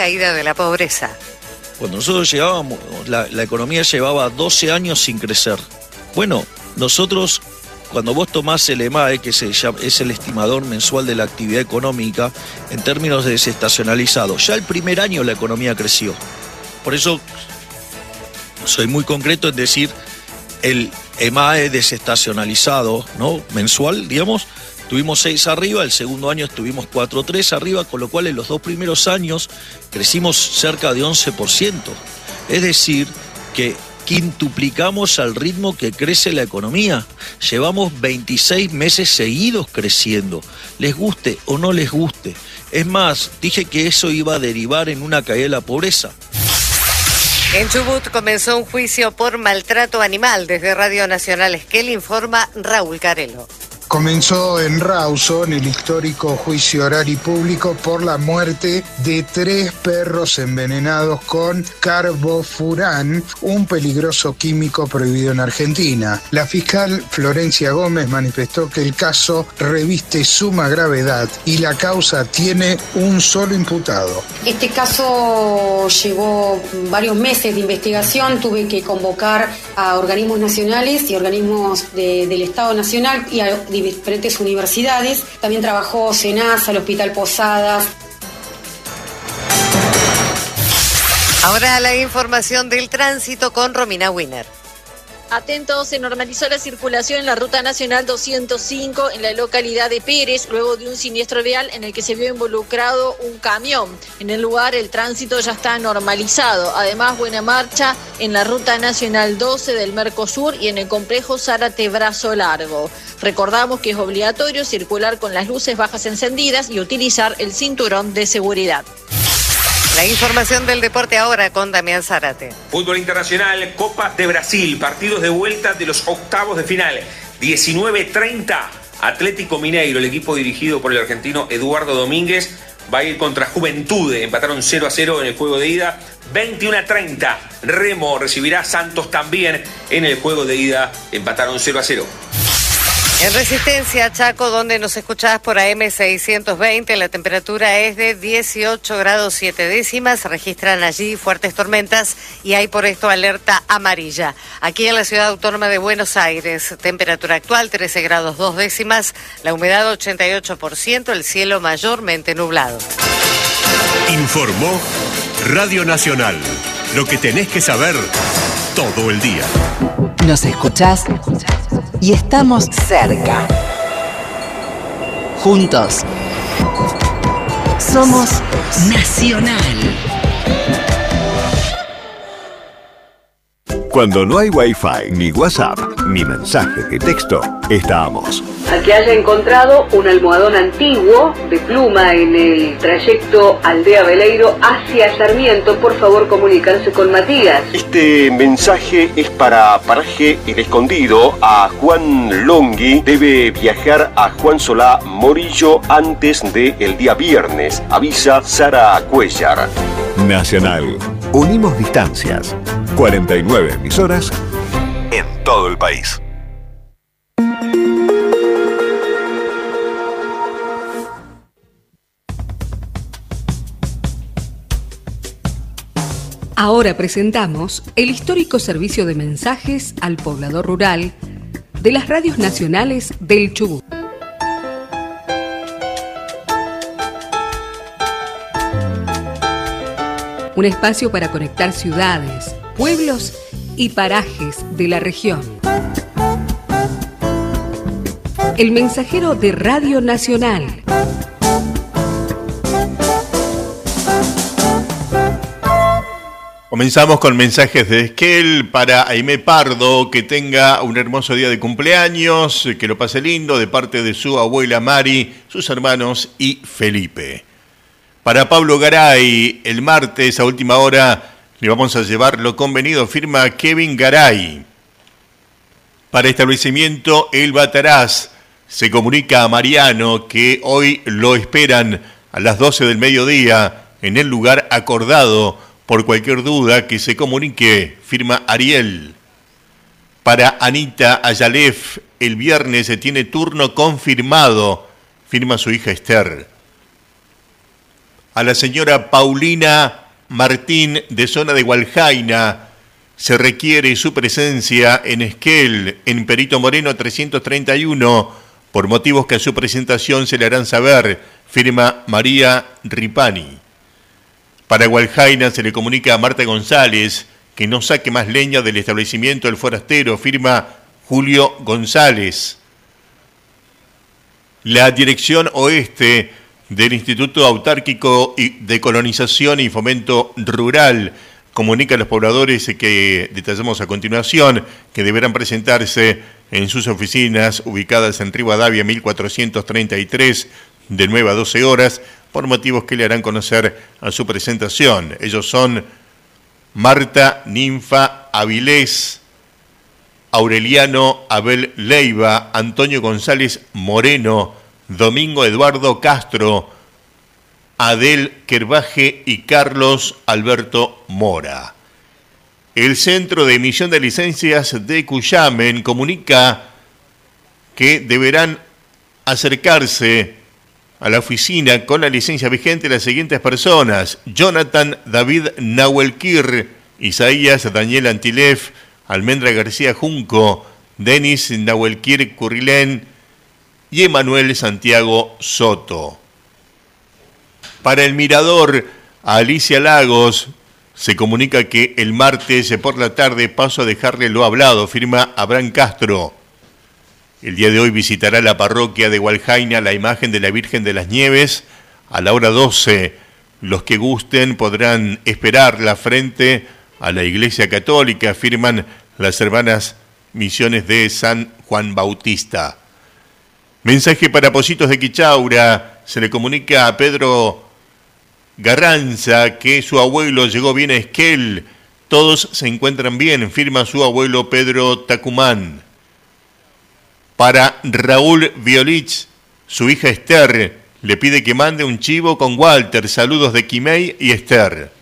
caída de la pobreza. Cuando nosotros llegábamos, la economía llevaba 12 años sin crecer. Bueno, nosotros, cuando vos tomás el EMAE, que es el estimador mensual de la actividad económica, en términos de desestacionalizado, ya el primer año la economía creció. Por eso soy muy concreto en decir el EMAE desestacionalizado, ¿no? Mensual, digamos, tuvimos 6 arriba, el segundo año estuvimos 4,3 arriba, con lo cual en los 2 primeros años crecimos cerca de 11%. Es decir, que quintuplicamos al ritmo que crece la economía. Llevamos 26 meses seguidos creciendo, les guste o no les guste. Es más, dije que eso iba a derivar en una caída de la pobreza. En Chubut comenzó un juicio por maltrato animal. Desde Radio Nacional Esquel informa Raúl Carelo. Comenzó en Rawson el histórico juicio oral y público por la muerte de 3 perros envenenados con carbofurán, un peligroso químico prohibido en Argentina. La fiscal Florencia Gómez manifestó que el caso reviste suma gravedad y la causa tiene un solo imputado. Este caso llevó varios meses de investigación, tuve que convocar a organismos nacionales y organismos del Estado Nacional y a diferentes universidades. También trabajó SENASA, el Hospital Posadas. Ahora la información del tránsito con Romina Wiener. Atentos, se normalizó la circulación en la Ruta Nacional 205 en la localidad de Pérez, luego de un siniestro vial en el que se vio involucrado un camión. En el lugar el tránsito ya está normalizado. Además, buena marcha en la Ruta Nacional 12 del Mercosur y en el complejo Zárate Brazo Largo. Recordamos que es obligatorio circular con las luces bajas encendidas y utilizar el cinturón de seguridad. La información del deporte ahora con Damián Zárate. Fútbol internacional, Copa de Brasil, partidos de vuelta de los octavos de final. 19:30, Atlético Mineiro, el equipo dirigido por el argentino Eduardo Domínguez, va a ir contra Juventude. Empataron 0-0 en el juego de ida. 21:30, Remo recibirá a Santos también en el juego de ida. Empataron 0-0. En Resistencia, Chaco, donde nos escuchás por AM 620, la temperatura es de 18 grados 7 décimas. Se registran allí fuertes tormentas y hay por esto alerta amarilla. Aquí en la ciudad autónoma de Buenos Aires, temperatura actual 13 grados 2 décimas, la humedad 88%, el cielo mayormente nublado. Informó Radio Nacional. Lo que tenés que saber todo el día. Nos escuchás y estamos cerca. Juntos. Somos Nacional. Cuando no hay Wi-Fi, ni WhatsApp, ni mensaje de texto, estamos. Al que haya encontrado un almohadón antiguo de pluma en el trayecto Aldea Veleiro hacia Sarmiento, por favor comunicarse con Matías. Este mensaje es para Paraje El Escondido. A Juan Longhi debe viajar a Juan Solá Morillo antes del día viernes. Avisa Sara Cuellar. Nacional. Unimos distancias. 49 emisoras en todo el país. Ahora presentamos el histórico servicio de mensajes al poblador rural de las radios nacionales del Chubut. Un espacio para conectar ciudades, pueblos y parajes de la región. El mensajero de Radio Nacional. Comenzamos con mensajes de Esquel para Aimé Pardo, que tenga un hermoso día de cumpleaños, que lo pase lindo, de parte de su abuela Mari, sus hermanos y Felipe. Para Pablo Garay, el martes a última hora le vamos a llevar lo convenido, firma Kevin Garay. Para establecimiento El Bataraz, se comunica a Mariano que hoy lo esperan a las 12 del mediodía en el lugar acordado. Por cualquier duda que se comunique, firma Ariel. Para Anita Ayalef, el viernes se tiene turno confirmado, firma su hija Esther. a la señora Paulina Martín de zona de Hualjaina. Se requiere su presencia en Esquel, en Perito Moreno 331, por motivos que a su presentación se le harán saber, firma María Ripani. Para Hualjaina se le comunica a Marta González que no saque más leña del establecimiento del forastero, firma Julio González. La dirección oeste del Instituto Autárquico de Colonización y Fomento Rural comunica a los pobladores que detallamos a continuación que deberán presentarse en sus oficinas ubicadas en Rivadavia 1433 de 9 a 12 horas por motivos que le harán conocer a su presentación. Ellos son Marta Ninfa Avilés, Aureliano Abel Leiva, Antonio González Moreno, Domingo Eduardo Castro, Adel Kerbaje y Carlos Alberto Mora. El Centro de Emisión de Licencias de Cuyamen comunica que deberán acercarse a la oficina con la licencia vigente las siguientes personas: Jonathan David Nahuelquir, Isaías Daniel Antilef, Almendra García Junco, Denis Nahuelquir Currilén y Emanuel Santiago Soto. Para el Mirador, a Alicia Lagos se comunica que el martes por la tarde paso a dejarle lo hablado, firma Abraham Castro. El día de hoy visitará la parroquia de Hualjaina la imagen de la Virgen de las Nieves a la hora 12. Los que gusten podrán esperarla frente a la Iglesia Católica, firman las hermanas Misiones de San Juan Bautista. Mensaje para Pocitos de Quichaura. Se le comunica a Pedro Garranza que su abuelo llegó bien a Esquel. Todos se encuentran bien, firma su abuelo Pedro Tacumán. Para Raúl Violich, su hija Esther le pide que mande un chivo con Walter. Saludos de Quimei y Esther.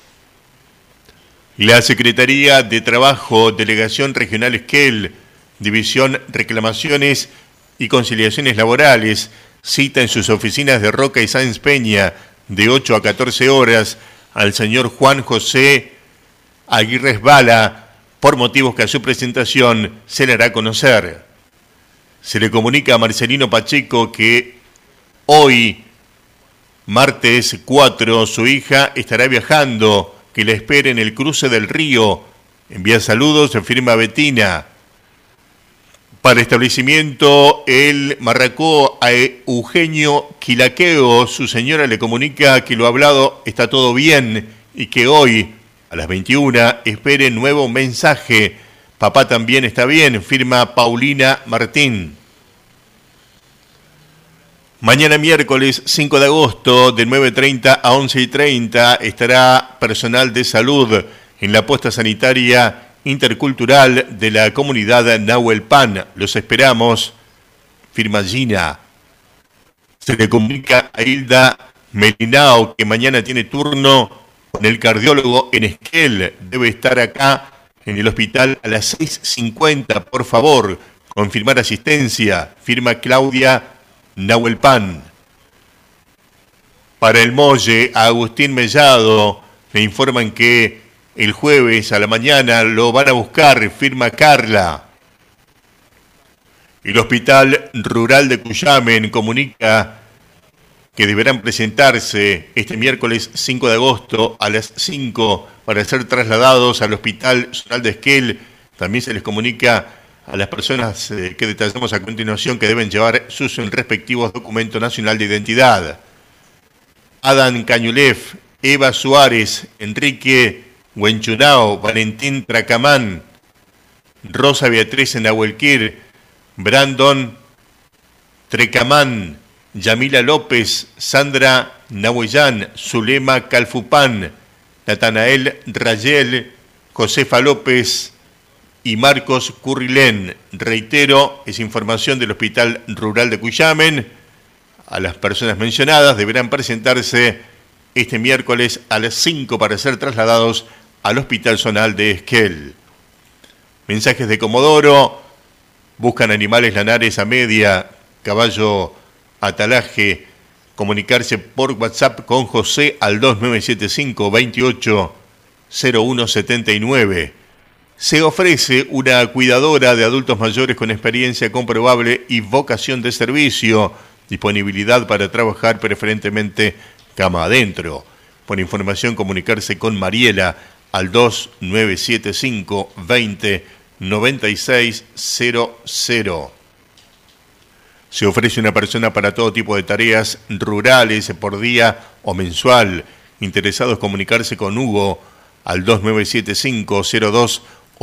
La Secretaría de Trabajo, Delegación Regional Esquel, División Reclamaciones y Conciliaciones Laborales, cita en sus oficinas de Roca y Sáenz Peña de 8 a 14 horas al señor Juan José Aguirre Bala por motivos que a su presentación se le hará conocer. Se le comunica a Marcelino Pacheco que hoy, martes 4, su hija estará viajando, que la espere en el cruce del río. Envía saludos, se firma Betina. Para establecimiento El Marracó, a Eugenio Quilaqueo, su señora le comunica que lo hablado está todo bien y que hoy, a las 21, espere nuevo mensaje. Papá también está bien, firma Paulina Martín. Mañana miércoles 5 de agosto de 9:30 a 11:30 estará personal de salud en la posta sanitaria intercultural de la comunidad Nahuelpan. Los esperamos, firma Gina. Se le comunica a Hilda Melinao que mañana tiene turno con el cardiólogo en Esquel. Debe estar acá en el hospital a las 6:50, por favor. Confirmar asistencia, firma Claudia Nahuelpan. Para el Molle, a Agustín Mellado le informan que el jueves a la mañana lo van a buscar, firma Carla. El Hospital Rural de Cuyamen comunica que deberán presentarse este miércoles 5 de agosto a las 5 para ser trasladados al Hospital Zonal de Esquel. También se les comunica a las personas que detallamos a continuación que deben llevar sus respectivos documentos nacional de identidad. Adán Cañulef, Eva Suárez, Enrique Huenchunao, Valentín Tracamán, Rosa Beatriz Nahuelquir, Brandon Trecamán, Yamila López, Sandra Nahuellán, Zulema Calfupán, Natanael Rayel, Josefa López y Marcos Currilén. Reitero, es información del Hospital Rural de Cuyamen. A las personas mencionadas deberán presentarse este miércoles a las 5 para ser trasladados al Hospital Zonal de Esquel. Mensajes de Comodoro. Buscan animales lanares a media, caballo atalaje, comunicarse por WhatsApp con José al 2975 28 0179. Se ofrece una cuidadora de adultos mayores con experiencia comprobable y vocación de servicio, disponibilidad para trabajar preferentemente cama adentro. Por información, comunicarse con Mariela al 2975 20 9600. Se ofrece una persona para todo tipo de tareas rurales por día o mensual. Interesados, comunicarse con Hugo al 2975 02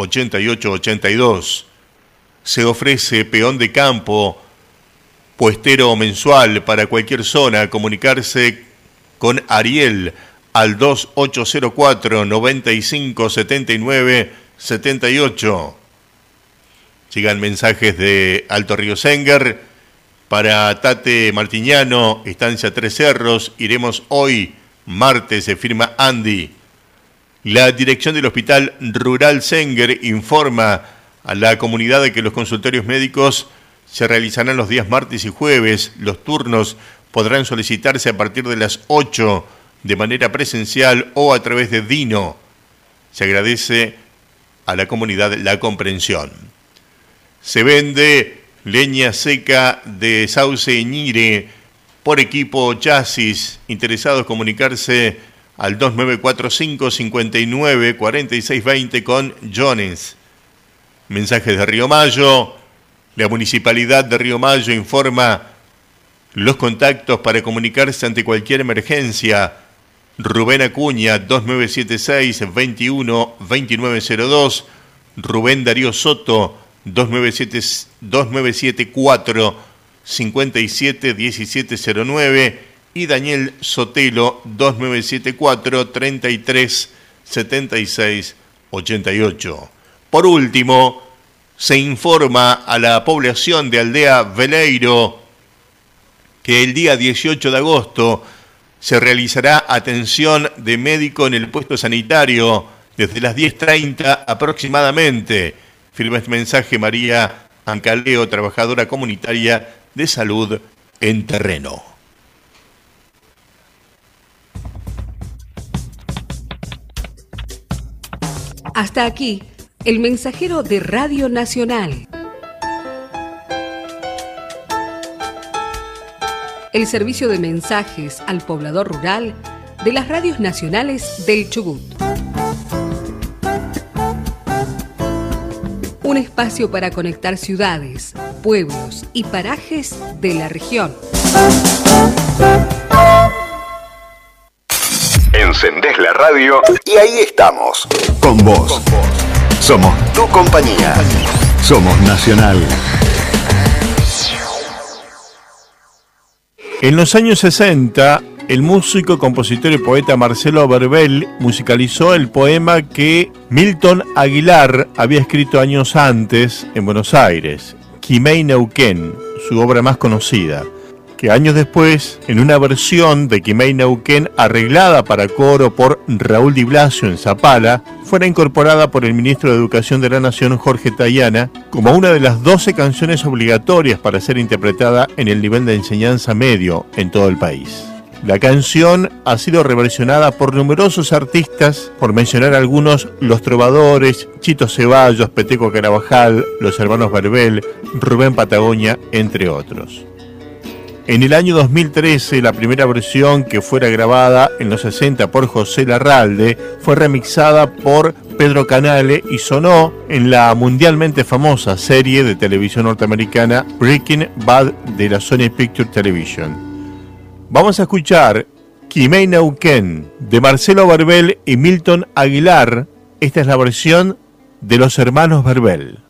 8882. Se ofrece peón de campo, puestero mensual para cualquier zona. Comunicarse con Ariel al 2804 95 79 78. Llegan mensajes de Alto Río Senguer. Para Tate Martiñano, Estancia Tres Cerros, iremos hoy, martes, se firma Andy. La dirección del Hospital Rural Senguer informa a la comunidad de que los consultorios médicos se realizarán los días martes y jueves. Los turnos podrán solicitarse a partir de las 8 de manera presencial o a través de Dino. Se agradece a la comunidad la comprensión. Se vende leña seca de Sauce y Ñire por equipo chasis. Interesados, comunicarse al 2945 59 46 20 con Jones. Mensajes de Río Mayo. La Municipalidad de Río Mayo informa los contactos para comunicarse ante cualquier emergencia. Rubén Acuña, 2976 21 2902. Rubén Darío Soto, 2974 57 1709. Y Daniel Sotelo, 2974 33 76 88. Por último, se informa a la población de Aldea Veleiro que el día 18 de agosto se realizará atención de médico en el puesto sanitario desde las 10:30 aproximadamente. Firma este mensaje María Ancaleo, trabajadora comunitaria de salud en terreno. Hasta aquí, el mensajero de Radio Nacional. El servicio de mensajes al poblador rural de las radios nacionales del Chubut. Un espacio para conectar ciudades, pueblos y parajes de la región. Encendés la radio y ahí estamos. Con vos. Somos tu compañía. Somos Nacional. En los años 60, el músico, compositor y poeta Marcelo Verbel musicalizó el poema que Milton Aguilar había escrito años antes en Buenos Aires, Quimei Neuquén, su obra más conocida, que años después, en una versión de Quimei Neuquén arreglada para coro por Raúl Di Blasio en Zapala, fuera incorporada por el ministro de Educación de la Nación, Jorge Tayana, como una de las 12 canciones obligatorias para ser interpretada en el nivel de enseñanza medio en todo el país. La canción ha sido reversionada por numerosos artistas, por mencionar algunos: Los Trovadores, Chito Ceballos, Peteco Carabajal, los hermanos Verbel, Rubén Patagonia, entre otros. En el año 2013, la primera versión, que fuera grabada en los 60 por José Larralde, fue remixada por Pedro Canale y sonó en la mundialmente famosa serie de televisión norteamericana Breaking Bad de la Sony Pictures Television. Vamos a escuchar Quimei Neuquén de Marcelo Verbel y Milton Aguilar. Esta es la versión de los hermanos Verbel.